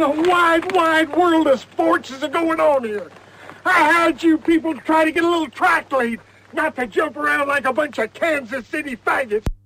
the wide, wide world of sports is going on here? I had you people try to get a little track lead, not to jump around like a bunch of Kansas City faggots.